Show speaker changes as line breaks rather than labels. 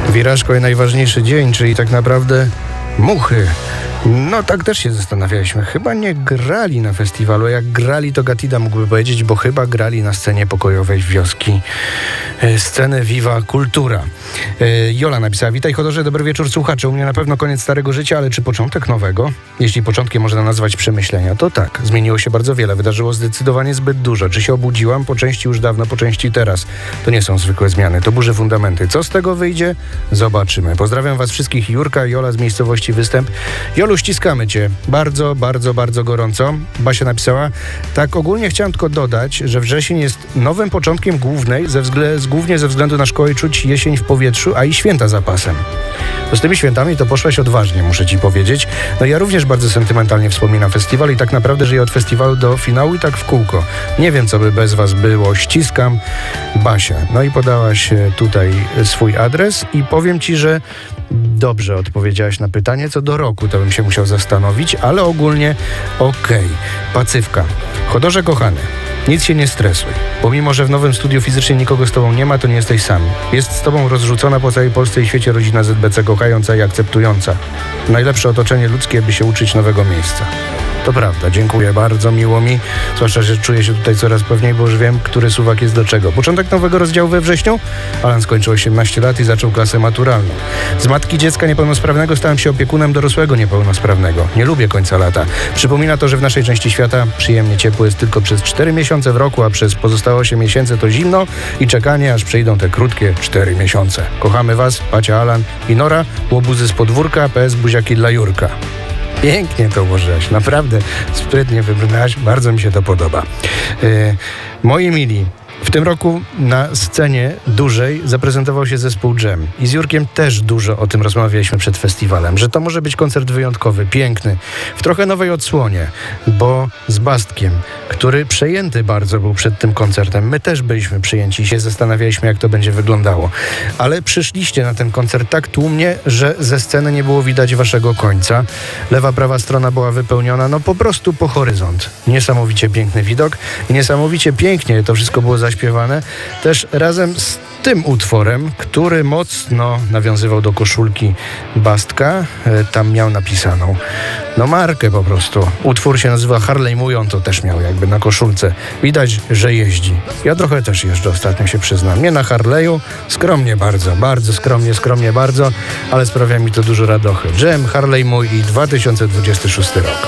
Wirażko i najważniejszy dzień, czyli tak naprawdę Muchy. No tak też się zastanawialiśmy. Chyba nie grali na festiwalu. Jak grali, to Gatida mógłby powiedzieć, bo chyba grali na scenie pokojowej wioski. Sceny Viva Kultura. Jola napisała: witaj Chodorze, dobry wieczór słuchacze. U mnie na pewno koniec starego życia, ale czy początek nowego? Jeśli początkiem można nazwać przemyślenia, to tak. Zmieniło się bardzo wiele. Wydarzyło zdecydowanie zbyt dużo. Czy się obudziłam? Po części już dawno, po części teraz. To nie są zwykłe zmiany, to burzy fundamenty. Co z tego wyjdzie? Zobaczymy. Pozdrawiam was wszystkich. Jurka, Jola z miejscowości Występ. Jolu, ściskamy cię. Bardzo, bardzo, bardzo gorąco. Basia napisała: tak, ogólnie chciałam tylko dodać, że wrzesień jest nowym początkiem głównie ze względu na szkołę, czuć jesień w powietrzu, a i święta za pasem. To z tymi świętami to poszłaś odważnie, muszę ci powiedzieć. No ja również bardzo sentymentalnie wspominam festiwal i tak naprawdę żyję od festiwalu do finału i tak w kółko. Nie wiem, co by bez was było. Ściskam, Basia. No i podałaś tutaj swój adres i powiem ci, że dobrze odpowiedziałaś na pytanie. Co do roku, to bym się musiał zastanowić, ale ogólnie okej. Pacywka. Chodorze kochany, nic się nie stresuj. Pomimo, że w nowym studiu fizycznie nikogo z tobą nie ma, to nie jesteś sam. Jest z tobą rozrzucona po całej Polsce i świecie rodzina ZBC, kochająca i akceptująca. Najlepsze otoczenie ludzkie, by się uczyć nowego miejsca. To prawda, dziękuję bardzo, miło mi. Zwłaszcza, że czuję się tutaj coraz pewniej, bo już wiem, który suwak jest do czego. Początek nowego rozdziału we wrześniu. Alan skończył 18 lat i zaczął klasę maturalną. Z matki dziecka niepełnosprawnego stałem się opiekunem dorosłego niepełnosprawnego. Nie lubię końca lata. Przypomina to, że w naszej części świata przyjemnie ciepło jest tylko przez 4 miesiące w roku, a przez pozostałe 8 miesięcy to zimno i czekanie, aż przyjdą te krótkie 4 miesiące. Kochamy was, Pacia, Alan i Nora. Łobuzy z podwórka, PS buziaki dla Jurka. Pięknie to ułożyłaś, naprawdę sprytnie wybrnęłaś, bardzo mi się to podoba. Moi mili, w tym roku na scenie dużej zaprezentował się zespół Dżem i z Jurkiem też dużo o tym rozmawialiśmy przed festiwalem, że to może być koncert wyjątkowy, piękny, w trochę nowej odsłonie, bo z Bastkiem, który przejęty bardzo był przed tym koncertem. My też byliśmy przyjęci i się zastanawialiśmy, jak to będzie wyglądało. Ale przyszliście na ten koncert tak tłumnie, że ze sceny nie było widać waszego końca. Lewa, prawa strona była wypełniona, no po prostu po horyzont. Niesamowicie piękny widok i niesamowicie pięknie to wszystko było zaśpiewane. Też razem z tym utworem, który mocno nawiązywał do koszulki Bastka. Tam miał napisaną markę po prostu. Utwór się nazywa Harley Mój, on to też miał jakby na koszulce. Widać, że jeździ. Ja trochę też jeżdżę ostatnio, się przyznam. Nie na Harley'u, skromnie bardzo, bardzo skromnie bardzo, ale sprawia mi to dużo radochy. Dżem, Harley Mój i 2026 rok.